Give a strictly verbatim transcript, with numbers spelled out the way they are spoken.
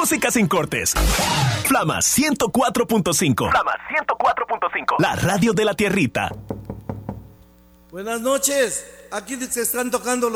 Música sin cortes. Flama ciento cuatro punto cinco. Flama ciento cuatro punto cinco. La radio de la tierrita. Buenas noches. Aquí se están tocando los